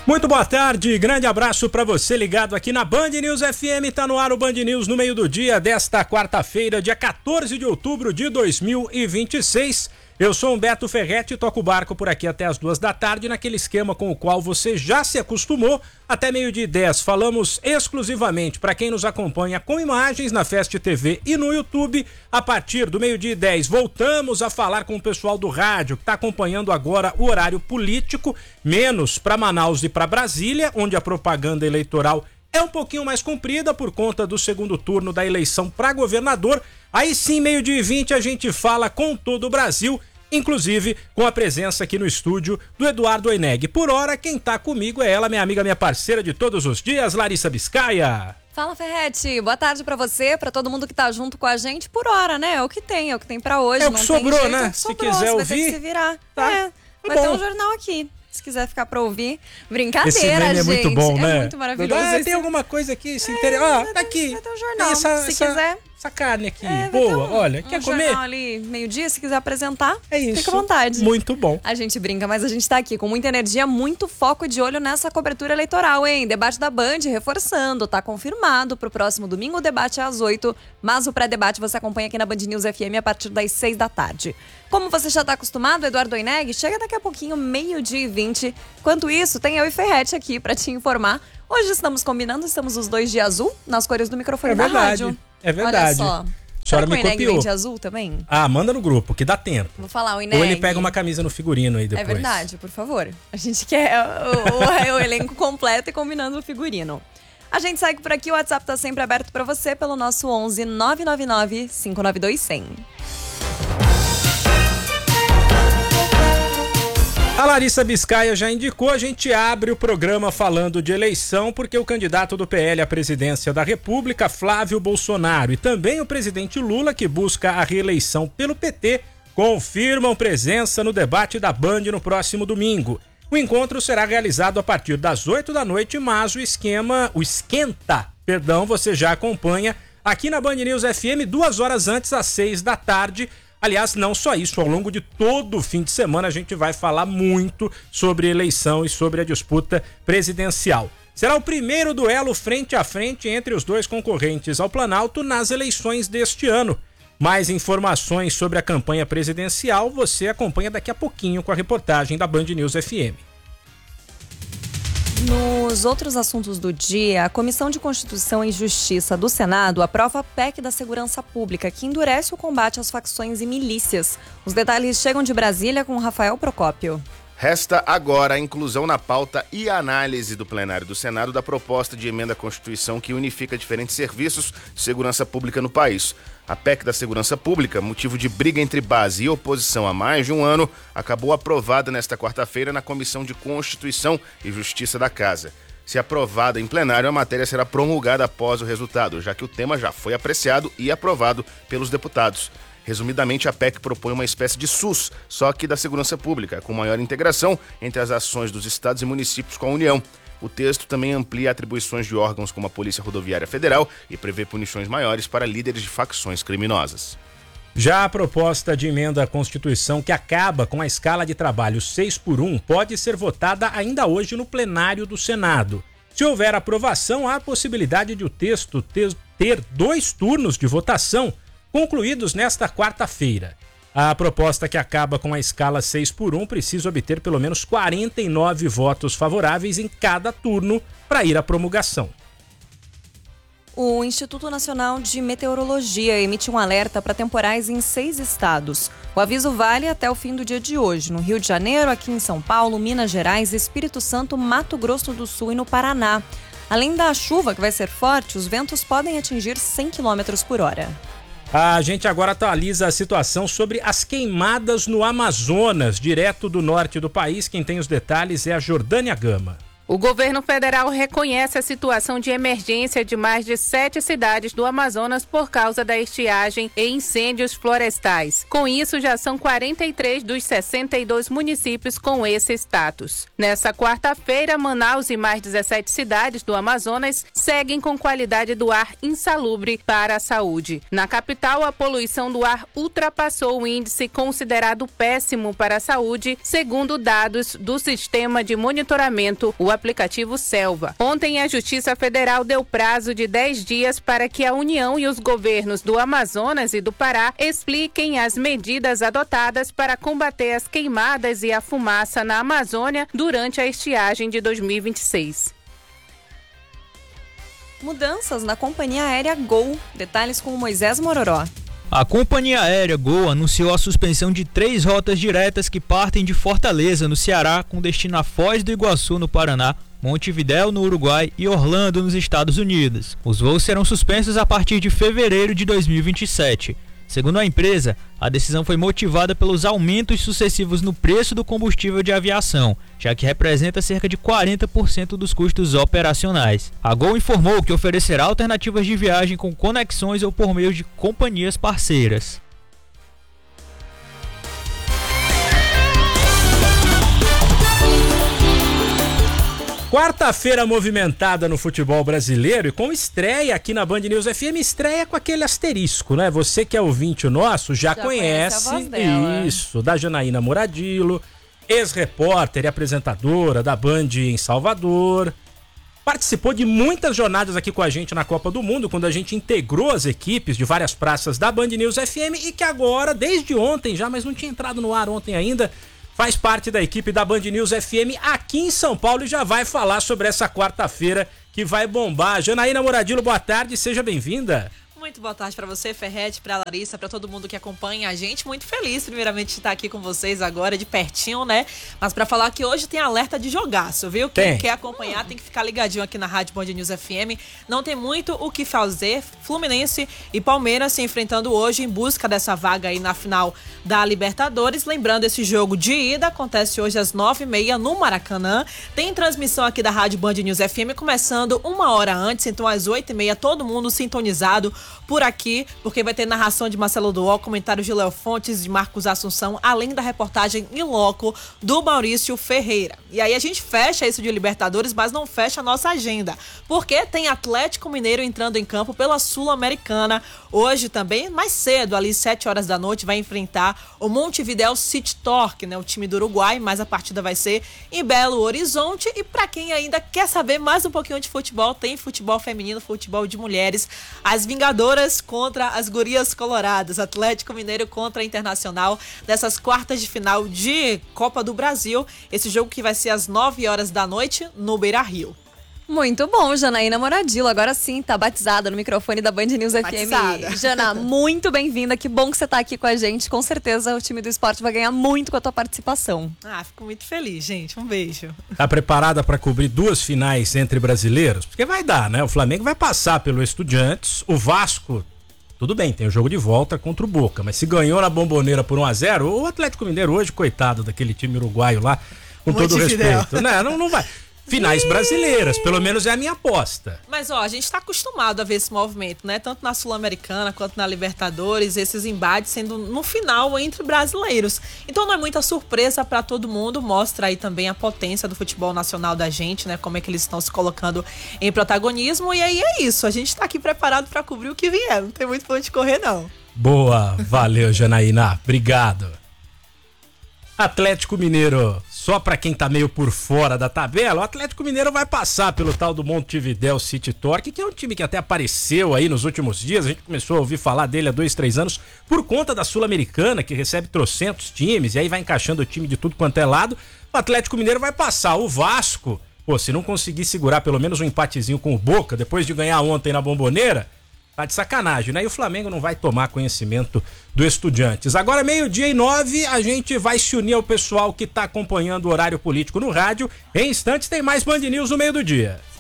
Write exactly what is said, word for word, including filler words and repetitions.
Muito boa tarde, grande abraço para você ligado aqui na Band News F M, tá no ar o Band News no meio do dia desta quarta-feira, dia quatorze de outubro de dois mil e vinte e seis. Eu sou Humberto Ferretti e toco o barco por aqui até as duas da tarde, naquele esquema com o qual você já se acostumou. Até meio-dia e dez, falamos exclusivamente para quem nos acompanha com imagens na Fest T V e no YouTube. A partir do meio-dia e dez, voltamos a falar com o pessoal do rádio, que está acompanhando agora o horário político, menos para Manaus e para Brasília, onde a propaganda eleitoral é um pouquinho mais comprida por conta do segundo turno da eleição para governador. Aí sim, meio-dia e vinte, a gente fala com todo o Brasil, inclusive com a presença aqui no estúdio do Eduardo Oineg. Por hora, quem tá comigo é ela, minha amiga, minha parceira de todos os dias, Larissa Biscaia. Fala, Ferretti. Boa tarde pra você, pra todo mundo que tá junto com a gente. Por hora, né? É o que tem, é o que tem pra hoje. É o que não sobrou, tem jeito, né? É o que sobrou. Se quiser você ouvir, vai ter que se virar. Tá. É, vai Bom. ter um jornal aqui. Se quiser ficar pra ouvir. Brincadeira, esse meme gente. é muito bom, né? É muito maravilhoso. Ah, esse... tem alguma coisa aqui, se interessa. Ó, vai tá ter- aqui. vai ter um jornal. Essa, Se essa, quiser. essa carne aqui, É, vai boa. ter um- Olha, um quer comer? jornal ali, meio-dia, se quiser apresentar, É isso. fica à vontade. Muito bom. A gente brinca, mas a gente tá aqui com muita energia, muito foco de olho nessa cobertura eleitoral, hein? Debate da Band, reforçando, tá confirmado pro próximo domingo, o debate é às oito, mas o pré-debate você acompanha aqui na Band News F M a partir das seis da tarde. Como você já tá acostumado, Eduardo Oineg, chega daqui a pouquinho, meio-dia e vinte. Enquanto isso, tem eu e Ferretti aqui pra te informar. Hoje estamos combinando, estamos os dois de azul, nas cores do microfone É da verdade, rádio. é verdade. Olha só. A senhora Será que me o Oineg copiou. vem de azul também? Ah, manda no grupo, que dá tempo. Vou falar, o Oineg. Ou ele pega uma camisa no figurino aí depois. É verdade, por favor. A gente quer o, o- o elenco completo e combinando o figurino. A gente segue por aqui, o WhatsApp tá sempre aberto pra você pelo nosso onze nove nove nove, cinco nove dois, cem. A Larissa Biscaia já indicou, a gente abre o programa falando de eleição, porque o candidato do P L à presidência da República, Flávio Bolsonaro, e também o presidente Lula, que busca a reeleição pelo P T, confirmam presença no debate da Band no próximo domingo. O encontro será realizado a partir das oito da noite, mas o esquema, o esquenta, perdão, você já acompanha aqui na Band News F M, duas horas antes, às seis da tarde. Aliás, não só isso, ao longo de todo o fim de semana a gente vai falar muito sobre eleição e sobre a disputa presidencial. Será o primeiro duelo frente a frente entre os dois concorrentes ao Planalto nas eleições deste ano. Mais informações sobre a campanha presidencial você acompanha daqui a pouquinho com a reportagem da Band News F M. Nos outros assuntos do dia, a Comissão de Constituição e Justiça do Senado aprova a P E C da Segurança Pública, que endurece o combate às facções e milícias. Os detalhes chegam de Brasília com Rafael Procópio. Resta agora a inclusão na pauta e a análise do plenário do Senado da proposta de emenda à Constituição que unifica diferentes serviços de segurança pública no país. A P E C da Segurança Pública, motivo de briga entre base e oposição há mais de um ano, acabou aprovada nesta quarta-feira na Comissão de Constituição e Justiça da Casa. Se aprovada em plenário, a matéria será promulgada após o resultado, já que o tema já foi apreciado e aprovado pelos deputados. Resumidamente, a P E C propõe uma espécie de SUS, só que da segurança pública, com maior integração entre as ações dos estados e municípios com a União. O texto também amplia atribuições de órgãos como a Polícia Rodoviária Federal e prevê punições maiores para líderes de facções criminosas. Já a proposta de emenda à Constituição que acaba com a escala de trabalho seis por um pode ser votada ainda hoje no plenário do Senado. Se houver aprovação, há a possibilidade de o texto ter, ter dois turnos de votação concluídos nesta quarta-feira. A proposta que acaba com a escala seis por um precisa obter pelo menos quarenta e nove votos favoráveis em cada turno para ir à promulgação. O Instituto Nacional de Meteorologia emite um alerta para temporais em seis estados. O aviso vale até o fim do dia de hoje, no Rio de Janeiro, aqui em São Paulo, Minas Gerais, Espírito Santo, Mato Grosso do Sul e no Paraná. Além da chuva, que vai ser forte, os ventos podem atingir cem quilômetros por hora. A gente agora atualiza a situação sobre as queimadas no Amazonas, direto do norte do país. Quem tem os detalhes é a Jordânia Gama. O governo federal reconhece a situação de emergência de mais de sete cidades do Amazonas por causa da estiagem e incêndios florestais. Com isso, já são quarenta e três dos sessenta e dois municípios com esse status. Nessa quarta-feira, Manaus e mais dezessete cidades do Amazonas seguem com qualidade do ar insalubre para a saúde. Na capital, a poluição do ar ultrapassou o índice considerado péssimo para a saúde, segundo dados do Sistema de Monitoramento, o aplicativo Selva. Ontem, a Justiça Federal deu prazo de dez dias para que a União e os governos do Amazonas e do Pará expliquem as medidas adotadas para combater as queimadas e a fumaça na Amazônia durante a estiagem de dois mil e vinte e seis. Mudanças na companhia aérea Gol. Detalhes com o Moisés Mororó. A companhia aérea Gol anunciou a suspensão de três rotas diretas que partem de Fortaleza, no Ceará, com destino a Foz do Iguaçu, no Paraná, Montevidéu, no Uruguai e Orlando, nos Estados Unidos. Os voos serão suspensos a partir de fevereiro de dois mil e vinte e sete. Segundo a empresa, a decisão foi motivada pelos aumentos sucessivos no preço do combustível de aviação, já que representa cerca de quarenta por cento dos custos operacionais. A Gol informou que oferecerá alternativas de viagem com conexões ou por meio de companhias parceiras. Quarta-feira movimentada no futebol brasileiro e com estreia aqui na Band News F M, estreia com aquele asterisco, né? Você que é ouvinte nosso já, já conhece, conhece isso, da Janaína Muradilo, ex-repórter e apresentadora da Band em Salvador. Participou de muitas jornadas aqui com a gente na Copa do Mundo, quando a gente integrou as equipes de várias praças da Band News F M e que agora, desde ontem já, mas não tinha entrado no ar ontem ainda, faz parte da equipe da Band News F M aqui em São Paulo e já vai falar sobre essa quarta-feira que vai bombar. Janaína Muradilo, boa tarde, seja bem-vinda. Muito boa tarde para você, Ferrete, para Larissa, para todo mundo que acompanha a gente. Muito feliz, primeiramente, de estar aqui com vocês agora, de pertinho, né? Mas para falar que hoje tem alerta de jogaço, viu? Quem tem. Quer acompanhar tem que ficar ligadinho aqui na Rádio Band News F M. Não tem muito o que fazer. Fluminense e Palmeiras se enfrentando hoje em busca dessa vaga aí na final da Libertadores. Lembrando, esse jogo de ida acontece hoje às nove e meia no Maracanã. Tem transmissão aqui da Rádio Band News F M começando uma hora antes, então às oito e meia, todo mundo sintonizado por aqui, porque vai ter narração de Marcelo Duó, comentários de Léo Fontes, de Marcos Assunção, além da reportagem em loco do Maurício Ferreira. E aí a gente fecha isso de Libertadores, mas não fecha a nossa agenda, porque tem Atlético Mineiro entrando em campo pela Sul-Americana hoje também, mais cedo, ali sete horas da noite, vai enfrentar o Montevidéu City Torque, né, o time do Uruguai, mas a partida vai ser em Belo Horizonte. E para quem ainda quer saber mais um pouquinho de futebol, tem futebol feminino, futebol de mulheres, as Vingadoras contra as Gurias Coloradas, Atlético Mineiro contra a Internacional, dessas quartas de final de Copa do Brasil. Esse jogo que vai ser às nove horas da noite no Beira-Rio. Muito bom, Janaína Muradilo. Agora sim, tá batizada no microfone da Band News batizada. F M. Jana, muito bem-vinda. Que bom que você tá aqui com a gente. Com certeza o time do esporte vai ganhar muito com a tua participação. Ah, fico muito feliz, gente. Um beijo. Tá preparada para cobrir duas finais entre brasileiros? Porque vai dar, né? O Flamengo vai passar pelo Estudiantes. O Vasco, tudo bem, tem o jogo de volta contra o Boca. Mas se ganhou na Bomboneira por um a zero, o Atlético Mineiro hoje, coitado daquele time uruguaio lá, com muito todo o respeito. Né? Não, não vai... Finais brasileiras, pelo menos é a minha aposta. Mas ó, a gente tá acostumado a ver esse movimento, né? Tanto na Sul-Americana quanto na Libertadores, esses embates sendo no final entre brasileiros. Então não é muita surpresa pra todo mundo, mostra aí também a potência do futebol nacional da gente, né? Como é que eles estão se colocando em protagonismo. E aí é isso, a gente tá aqui preparado pra cobrir o que vier, não tem muito pra onde correr não. Boa, valeu, Janaína, obrigado. Atlético Mineiro, só pra quem tá meio por fora da tabela, o Atlético Mineiro vai passar pelo tal do Montevidéu City Torque, que é um time que até apareceu aí nos últimos dias, a gente começou a ouvir falar dele há dois, três anos, por conta da Sul-Americana, que recebe trocentos times, e aí vai encaixando o time de tudo quanto é lado. O Atlético Mineiro vai passar. O Vasco, pô, se não conseguir segurar pelo menos um empatezinho com o Boca, depois de ganhar ontem na Bomboneira, tá de sacanagem, né? E o Flamengo não vai tomar conhecimento do Estudiantes. Agora, meio-dia e nove, a gente vai se unir ao pessoal que tá acompanhando o horário político no rádio. Em instantes tem mais Band News no meio do dia.